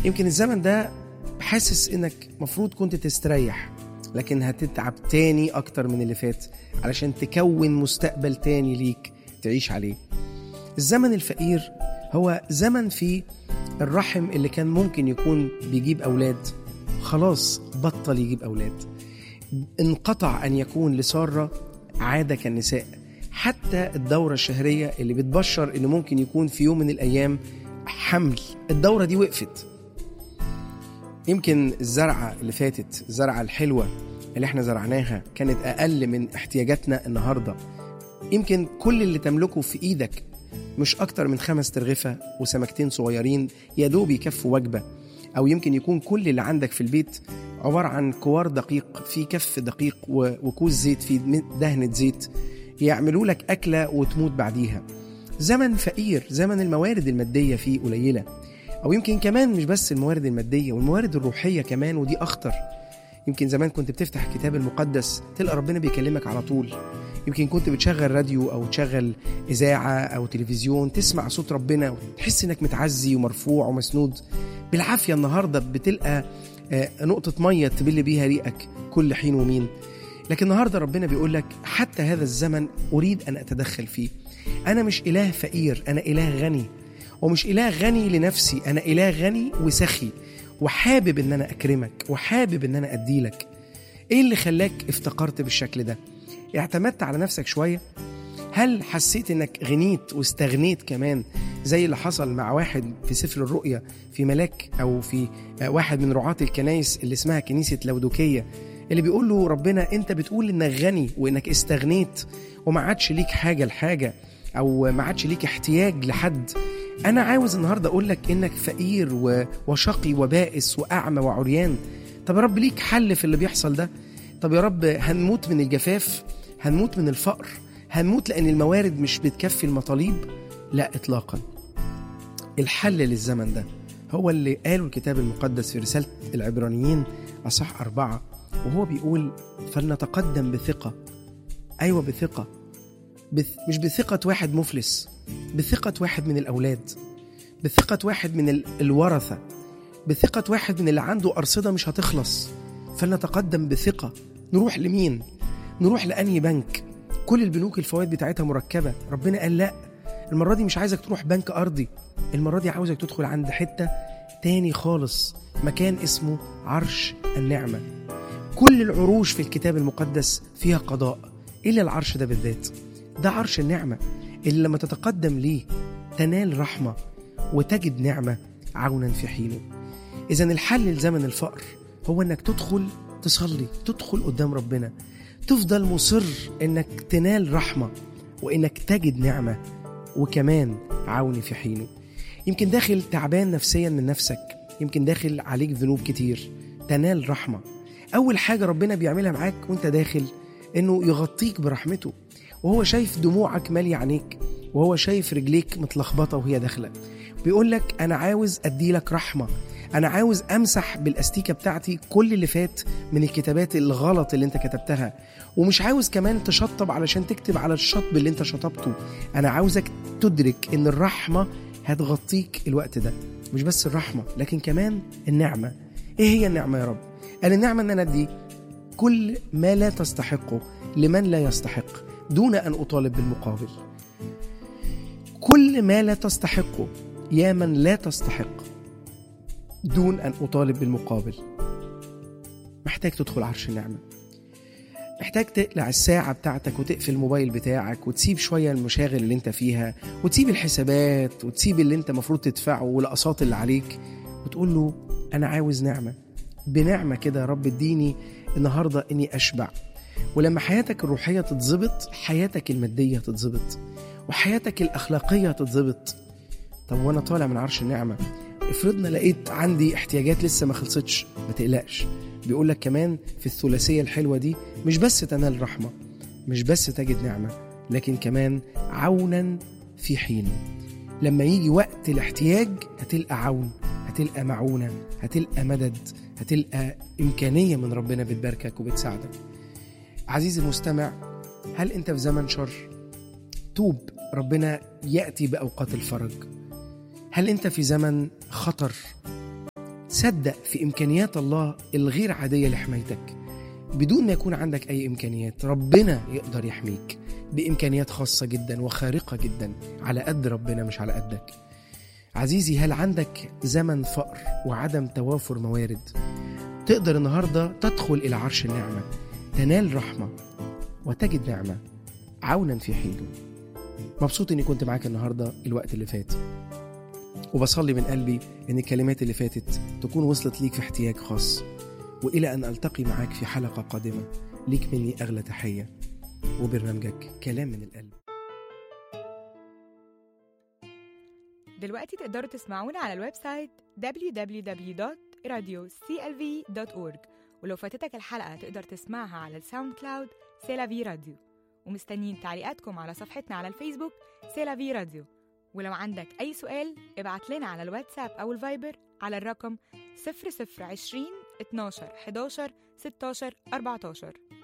يمكن الزمن ده حاسس انك مفروض كنت تستريح، لكن هتتعب تاني اكتر من اللي فات علشان تكون مستقبل تاني ليك تعيش عليه. الزمن الفقير هو زمن فيه الرحم اللي كان ممكن يكون بيجيب أولاد خلاص بطل يجيب أولاد، انقطع أن يكون لسارة عادة كالنساء. حتى الدورة الشهرية اللي بتبشر إنه ممكن يكون في يوم من الأيام حمل، الدورة دي وقفت. يمكن الزرعة اللي فاتت، الزرعة الحلوة اللي احنا زرعناها كانت أقل من احتياجاتنا النهاردة. يمكن كل اللي تملكه في إيدك مش أكتر من 5 ترغفة وسمكتين صغيرين يدوب يكفوا وجبة، أو يمكن يكون كل اللي عندك في البيت عبارة عن كوار دقيق في كف دقيق وكوز زيت في دهنة زيت يعملوا لك أكلة وتموت بعديها. زمن فقير، زمن الموارد المادية فيه قليلة، أو يمكن كمان مش بس الموارد المادية والموارد الروحية كمان، ودي أخطر. يمكن زمان كنت بتفتح الكتاب المقدس تلقى ربنا بيكلمك على طول. يمكن كنت بتشغل راديو أو تشغل إذاعة أو تلفزيون تسمع صوت ربنا وتحس إنك متعزي ومرفوع ومسنود. بالعافية النهاردة بتلقى نقطة مية تبل بيها ريقك كل حين ومين. لكن النهاردة ربنا بيقولك حتى هذا الزمن أريد أن أتدخل فيه. أنا مش إله فقير، أنا إله غني، ومش إله غني لنفسي، أنا إله غني وسخي، وحابب إن أنا أكرمك وحابب إن أنا أديلك. إيه اللي خلاك افتقرت بالشكل ده؟ اعتمدت على نفسك شوية؟ هل حسيت إنك غنيت واستغنيت كمان زي اللي حصل مع واحد في سفر الرؤيا في ملاك، أو في واحد من رعاة الكنائس اللي اسمها كنيسة لودوكية، اللي بيقول له ربنا أنت بتقول إنك غني وإنك استغنيت وما عادش ليك حاجة لحاجة، أو ما عادش ليك احتياج لحد. أنا عاوز النهاردة أقولك إنك فقير وشقي وبائس وأعمى وعريان. طب يا رب ليك حل في اللي بيحصل ده؟ طب يا رب هنموت من الجفاف، هنموت من الفقر، هنموت لأن الموارد مش بتكفي المطالب؟ لا إطلاقا. الحل للزمن ده هو اللي قاله الكتاب المقدس في رسالة العبرانيين أصح 4، وهو بيقول فلنتقدم بثقة. أيوة بثقة، مش بثقة واحد مفلس، بثقة واحد من الأولاد، بثقة واحد من الورثة، بثقة واحد من اللي عنده أرصدة مش هتخلص. فلنتقدم بثقة. نروح لمين؟ نروح لأنهي بنك؟ كل البنوك الفوائد بتاعتها مركبة. ربنا قال لا، المرة دي مش عايزك تروح بنك أرضي، المرة دي عاوزك تدخل عند حتة تاني خالص، مكان اسمه عرش النعمة. كل العروش في الكتاب المقدس فيها قضاء، إلا العرش ده بالذات. ده عرش النعمة اللي لما تتقدم ليه تنال رحمة وتجد نعمة عونا في حينه. إذن الحل لزمن الفقر هو أنك تدخل تصلي، تدخل قدام ربنا، تفضل مصر أنك تنال رحمة وأنك تجد نعمة وكمان عون في حينه. يمكن داخل تعبان نفسيا من نفسك، يمكن داخل عليك ذنوب كتير، تنال رحمة. أول حاجة ربنا بيعملها معاك وانت داخل أنه يغطيك برحمته، وهو شايف دموعك مالية عينيك، وهو شايف رجليك متلخبطة وهي داخلة. بيقول لك أنا عاوز أدي لك رحمة، أنا عاوز أمسح بالأستيكة بتاعتي كل اللي فات من الكتابات الغلط اللي انت كتبتها، ومش عاوز كمان تشطب علشان تكتب على الشطب اللي انت شطبته. أنا عاوزك تدرك إن الرحمة هتغطيك الوقت ده. مش بس الرحمة لكن كمان النعمة. إيه هي النعمة يا رب؟ قال النعمة أن أنا أدي كل ما لا تستحقه لمن لا يستحق دون أن أطالب بالمقابل. كل ما لا تستحقه يا من لا تستحق دون أن أطالب بالمقابل. محتاج تدخل عرش النعمة، محتاج تقلع الساعة بتاعتك وتقفل الموبايل بتاعك وتسيب شوية المشاغل اللي انت فيها، وتسيب الحسابات وتسيب اللي انت مفروض تدفعه والأقساط اللي عليك، وتقول له أنا عاوز نعمة. بنعمة كده يا رب اديني النهاردة إني أشبع. ولما حياتك الروحية تتظبط، حياتك المادية تتظبط، وحياتك الأخلاقية تتظبط. طب وانا طالع من عرش النعمة افرضنا لقيت عندي احتياجات لسه ما خلصتش، ما تقلقش. بيقولك كمان في الثلاثية الحلوة دي مش بس تنال رحمة، مش بس تجد نعمة، لكن كمان عونا في حين. لما يجي وقت الاحتياج هتلقى عون، هتلقى معونة، هتلقى مدد، هتلقى إمكانية من ربنا بتباركك وبتساعدك. عزيزي المستمع، هل أنت في زمن شر؟ توب، ربنا يأتي بأوقات الفرج. هل أنت في زمن خطر؟ صدق في إمكانيات الله الغير عادية لحمايتك. بدون ما يكون عندك أي إمكانيات، ربنا يقدر يحميك بإمكانيات خاصة جدا وخارقة جدا، على قد ربنا مش على قدك. عزيزي، هل عندك زمن فقر وعدم توافر موارد؟ تقدر النهاردة تدخل إلى عرش النعمة، تنال رحمة وتجد نعمة عونا في حيله. مبسوط أني كنت معاك النهاردة الوقت اللي فات، وبصلي من قلبي أن الكلمات اللي فاتت تكون وصلت ليك في احتياج خاص. وإلى أن ألتقي معاك في حلقة قادمة، ليك مني أغلى تحية وبرنامجك كلام من القلب. دلوقتي تقدروا تسمعونا على الويب سايت www.radioclv.org، ولو فاتتك الحلقة تقدر تسمعها على الساوند كلاود سيلافي راديو. ومستنيين تعليقاتكم على صفحتنا على الفيسبوك سيلافي راديو. ولو عندك أي سؤال ابعت لنا على الواتساب أو الفايبر على الرقم 0020 12 11 16 14.